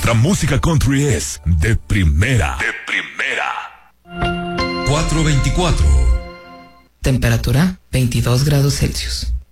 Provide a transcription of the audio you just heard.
Nuestra música country es de primera. De primera. 424. Temperatura 22 grados Celsius.